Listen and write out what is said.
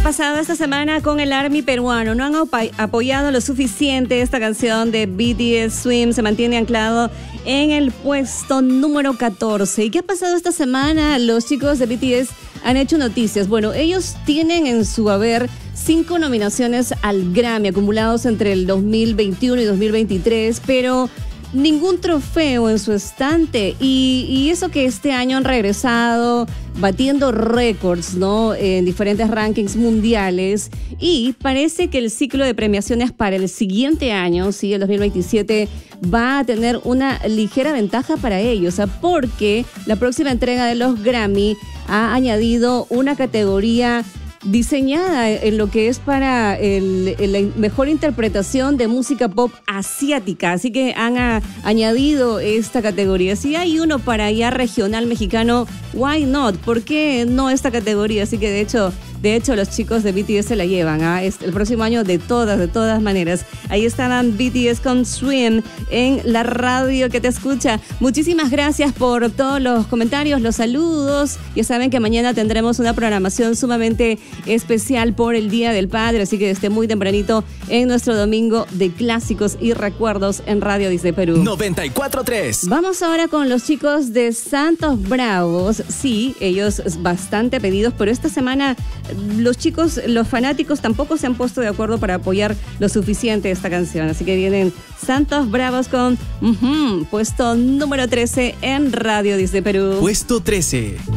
pasado esta semana con el ARMY peruano. No han apoyado lo suficiente esta canción de BTS Swim. Se mantiene anclado en el puesto número 14. ¿Y qué ha pasado esta semana? Los chicos de BTS han hecho noticias. Bueno, ellos tienen en su haber 5 nominaciones al Grammy acumulados entre el 2021 y 2023, pero ningún trofeo en su estante, y eso que este año han regresado batiendo récords, ¿no?, en diferentes rankings mundiales, y parece que el ciclo de premiaciones para el siguiente año, sí, el 2027, va a tener una ligera ventaja para ellos, porque la próxima entrega de los Grammy ha añadido una categoría diseñada en lo que es para la mejor interpretación de música pop asiática. Así que han añadido esta categoría. Si hay uno para ya regional mexicano, why not? ¿Por qué no esta categoría? Así que de hecho los chicos de BTS se la llevan el próximo año de todas maneras. Ahí estaban BTS con Swim en la radio que te escucha. Muchísimas gracias por todos los comentarios, los saludos. Ya saben que mañana tendremos una programación sumamente especial por el Día del Padre, así que desde muy tempranito en nuestro domingo de clásicos y recuerdos en Radio Disney Perú 94.3. Vamos ahora con los chicos de Santos Bravos. Sí, ellos bastante pedidos, pero esta semana los chicos, los fanáticos tampoco se han puesto de acuerdo para apoyar lo suficiente esta canción, así que vienen Santos Bravos con puesto número 13 en Radio Disney Perú. Puesto 13.